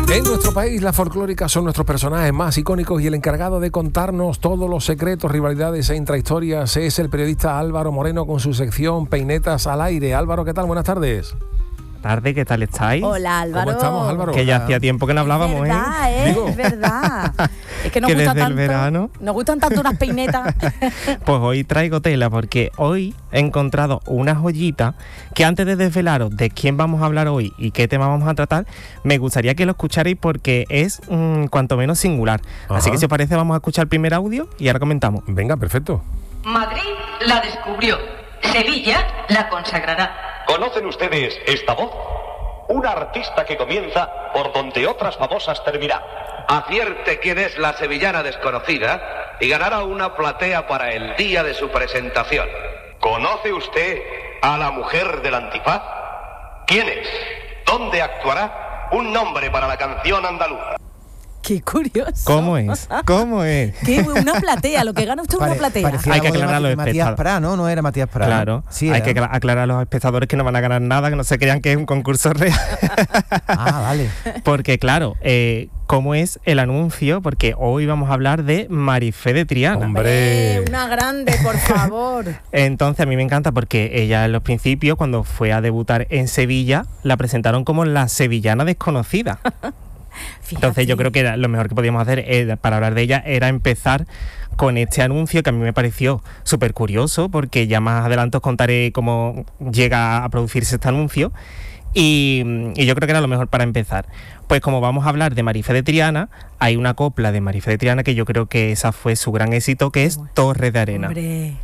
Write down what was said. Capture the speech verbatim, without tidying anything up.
En nuestro país, las folclóricas son nuestros personajes más icónicos y el encargado de contarnos todos los secretos, rivalidades e intrahistorias es el periodista Álvaro Moreno con su sección Peinetas al Aire. Álvaro, ¿qué tal? Buenas tardes. Tarde, ¿qué tal estáis? Hola, Álvaro. ¿Cómo estamos, Álvaro? Que ya hacía tiempo que no hablábamos, es verdad, ¿eh? ¿eh? Digo. Es verdad. Es que nos Que gusta desde el tanto. verano. Nos gustan tanto unas peinetas. Pues hoy traigo tela porque hoy he encontrado una joyita que antes de desvelaros de quién vamos a hablar hoy y qué tema vamos a tratar, me gustaría que lo escucharais porque es mmm, cuanto menos singular. Ajá. Así que si os parece vamos a escuchar el primer audio y ahora comentamos. Venga, perfecto. Madrid la descubrió. Sevilla la consagrará. ¿Conocen ustedes esta voz? Una artista que comienza por donde otras famosas terminan. Acierte quién es la sevillana desconocida y ganará una platea para el día de su presentación. ¿Conoce usted a la mujer del antifaz? ¿Quién es? ¿Dónde actuará? Un nombre para la canción andaluza. Qué curioso. ¿Cómo es? ¿Cómo es? Qué una platea, lo que gana usted es una Pare- platea. parecía Hay que algo de aclarar a los Mati- Matías espectadores. Prat, ¿no? No era Matías Prat. Claro, Sí, hay era. que acla- aclarar a los espectadores que no van a ganar nada, que no se crean que es un concurso real. Ah, vale. Porque claro, eh, ¿cómo es el anuncio? Porque hoy vamos a hablar de Marifé de Triana. Hombre. Eh, una grande, por favor. Entonces a mí me encanta porque ella en los principios, cuando fue a debutar en Sevilla, la presentaron como la sevillana desconocida. Fíjate. Entonces yo creo que era lo mejor que podíamos hacer eh, para hablar de ella era empezar con este anuncio que a mí me pareció súper curioso, porque ya más adelante os contaré cómo llega a producirse este anuncio. Y, y yo creo que era lo mejor para empezar. Pues como vamos a hablar de Marifé de Triana, hay una copla de Marifé de Triana que yo creo que esa fue su gran éxito, que es Torre de Arena. Hombre.